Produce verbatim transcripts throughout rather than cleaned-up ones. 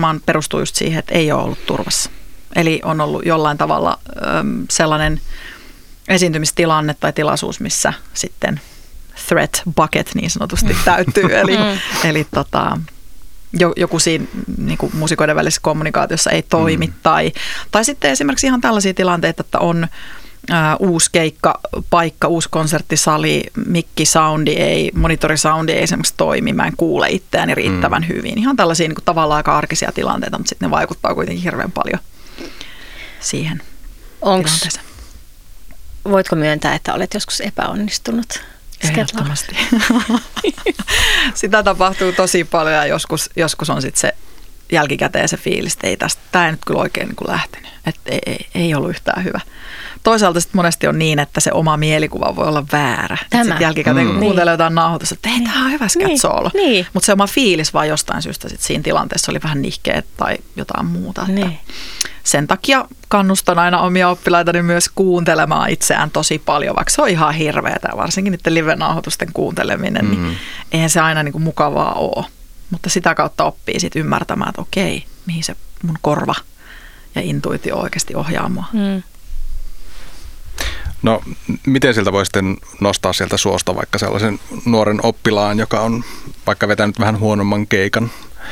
varmaan perustuu just siihen, että ei ole ollut turvassa. Eli on ollut jollain tavalla äm, sellainen esiintymistilanne tai tilaisuus, missä sitten threat bucket niin sanotusti täyttyy. Eli, eli tota, joku siinä niin kuin muusikoiden välisessä kommunikaatiossa ei toimi. Mm. Tai, tai sitten esimerkiksi ihan tällaisia tilanteita, että on ää, uusi keikka, paikka, uusi konserttisali, mikkisoundi ei, monitorisoundi ei esimerkiksi toimi. Mä en kuule itseäni riittävän mm. hyvin. Ihan tällaisia niin kuin tavallaan aika arkisia tilanteita, mutta sitten ne vaikuttaa kuitenkin hirveän paljon siihen Onks, tilanteeseen. Voitko myöntää, että olet joskus epäonnistunut? Ehdottomasti. Sitä tapahtuu tosi paljon ja joskus, joskus on sitten se jälkikäteen se fiilis, että ei tästä, tämä ei nyt kyllä oikein niin kuin lähtenyt, että ei, ei, ei ollut yhtään hyvä. Toisaalta sitten monesti on niin, että se oma mielikuva voi olla väärä. Sitten jälkikäteen, kun mm. kuuntelee jotain nauhoitusta, että ei, tämä on hyvä scat-soolo. Niin. Niin. Mutta se oma fiilis vaan jostain syystä sit siinä tilanteessa oli vähän nihkeä tai jotain muuta. Niin. Sen takia kannustan aina omia oppilaitani myös kuuntelemaan itseään tosi paljon, vaikka se on ihan hirveätä, varsinkin niiden live-nauhoitusten kuunteleminen, mm-hmm. niin eihän se aina niin kuin mukavaa ole. Mutta sitä kautta oppii sitten ymmärtämään, että okei, mihin se mun korva ja intuitio oikeasti ohjaa mua. Mm. No, miten siltä voi sitten nostaa sieltä suosta vaikka sellaisen nuoren oppilaan, joka on vaikka vetänyt vähän huonomman keikan?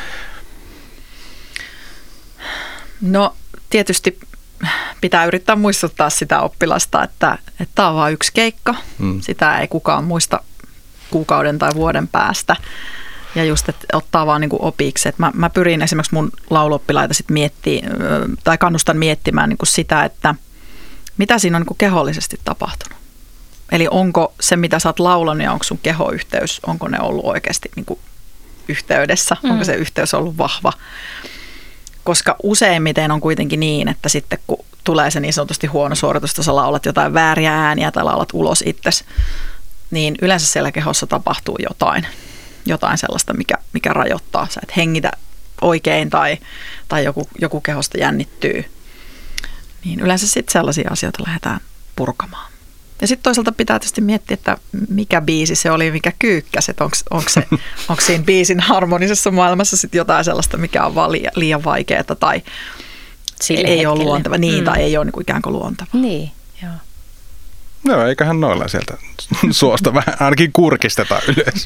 No, tietysti pitää yrittää muistuttaa sitä oppilasta, että tämä on vain yksi keikka. Mm. Sitä ei kukaan muista kuukauden tai vuoden päästä. Ja just, että ottaa vaan niin kuin opiksi. Että mä, mä pyrin esimerkiksi mun lauluoppilaita sit miettimään, tai kannustan miettimään niin kuin sitä, että mitä siinä on niin kuin kehollisesti tapahtunut. Eli onko se, mitä sä oot laulanut ja onko sun kehoyhteys, onko ne ollut oikeasti niin kuin yhteydessä, mm. onko se yhteys ollut vahva. Koska useimmiten on kuitenkin niin, että sitten kun tulee se niin sanotusti huono suoritus, että sä laulat jotain vääriä ääniä tai laulat ulos itsesi, niin yleensä siellä kehossa tapahtuu jotain. Jotain sellaista, mikä, mikä rajoittaa. Sä et hengitä oikein tai, tai joku, joku kehosta jännittyy. Niin yleensä sitten sellaisia asioita lähdetään purkamaan. Ja sitten toisaalta pitää tietysti miettiä, että mikä biisi se oli, mikä kyykkäs. Että onko se, onko siinä biisin harmonisessa maailmassa sitten jotain sellaista, mikä on vaan liian, liian vaikeaa tai sille ei hetkelle ole luonteva. Niin, mm. tai ei ole niin ikään kuin luonteva. Niin, joo. No, eiköhän noilla sieltä suosta vähän ainakin kurkistetaan ylös.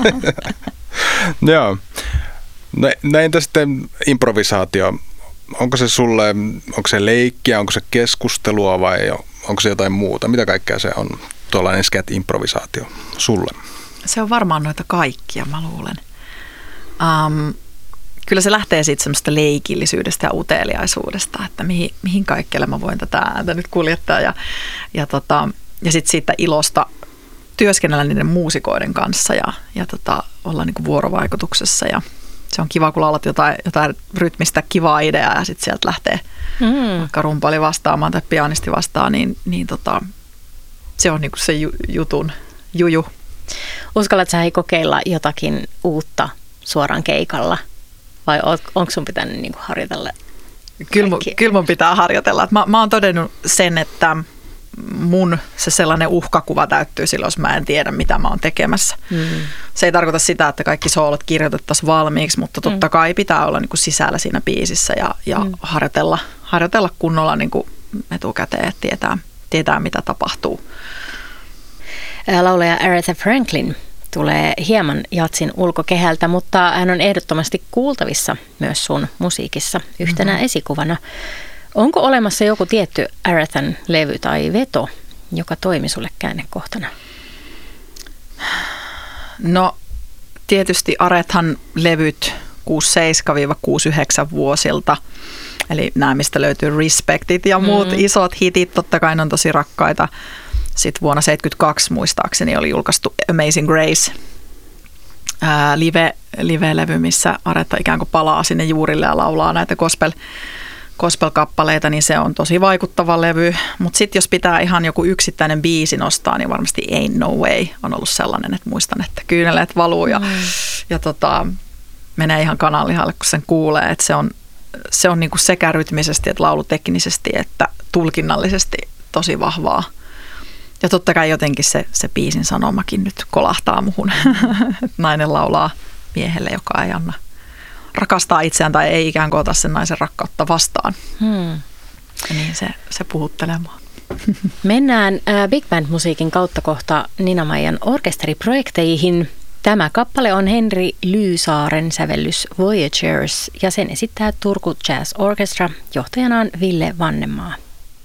Joo. No, no entä sitten improvisaatio? Onko se sulle, onko se leikkiä, onko se keskustelua vai onko se jotain muuta? Mitä kaikkea se on tuollainen scat-improvisaatio sulle? Se on varmaan noita kaikkia, mä luulen. Um, kyllä se lähtee siitä semmoista leikillisyydestä ja uteliaisuudesta, että mihin, mihin kaikkelle mä voin tätä ääntä nyt kuljettaa. Ja, ja, tota, ja sitten siitä ilosta työskennellä niiden muusikoiden kanssa ja, ja tota, olla niinku vuorovaikutuksessa. Ja se on kiva, kun laulat jotain, jotain rytmistä kivaa ideaa ja sitten sieltä lähtee mm. vaikka rumpali vastaamaan tai pianisti vastaan, niin, niin tota, se on niinku se ju, jutun juju. Uskallatko sä kokeilla jotakin uutta suoraan keikalla vai onko sun pitänyt niinku harjoitella? Kyllä, kyllä mun pitää harjoitella. Mä, mä oon todennut sen, että mun se sellainen uhkakuva täyttyy silloin, jos mä en tiedä, mitä mä oon tekemässä. Mm. Se ei tarkoita sitä, että kaikki soolot kirjoitettaisiin valmiiksi, mutta totta kai pitää olla niin kuin sisällä siinä biisissä ja, ja mm. harjoitella, harjoitella kunnolla niin kuin etukäteen, että tietää, tietää, mitä tapahtuu. Laulaja Aretha Franklin tulee hieman jatsin ulkokehältä, mutta hän on ehdottomasti kuultavissa myös sun musiikissa yhtenä mm-hmm. esikuvana. Onko olemassa joku tietty Arethan levy tai veto, joka toimi sulle käännekohtana? No tietysti Arethan levyt kuusikymmentäseitsemän kuusikymmentäyhdeksän vuosilta, eli nämä mistä löytyy Respectit ja muut mm. isot hitit, totta kai ne on tosi rakkaita. Sitten vuonna seitsemänkymmentäkaksi muistaakseni oli julkaistu Amazing Grace ää, live, live-levy, missä Aretha ikään kuin palaa sinne juurille ja laulaa näitä gospel gospel-kappaleita, niin se on tosi vaikuttava levy. Mutta sitten jos pitää ihan joku yksittäinen biisi nostaa, niin varmasti Ain't No Way on ollut sellainen, että muistan, että kyyneleet valuu ja, mm. ja tota, menee ihan kananlihalle, kun sen kuulee. Että se on, se on niinku sekä rytmisesti että lauluteknisesti että tulkinnallisesti tosi vahvaa. Ja totta kai jotenkin se, se biisin sanomakin nyt kolahtaa muhun. Nainen laulaa miehelle, joka ei anna rakastaa itseään tai ei ikään kuin ota sen naisen rakkautta vastaan. Hmm. Ja niin se, se puhuttelee mua. Mennään äh, Big Band-musiikin kautta kohta Niina-Maijan orkesteriprojekteihin. Tämä kappale on Henri Lyysaaren sävellys Voyagers ja sen esittää Turku Jazz Orchestra, johtajanaan Ville Vannemaa.